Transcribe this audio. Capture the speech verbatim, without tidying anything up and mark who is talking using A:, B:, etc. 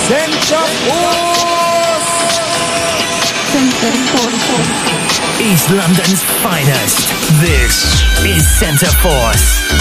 A: Centre Force!
B: Centre Force.
C: East London's finest. This is Centre Force.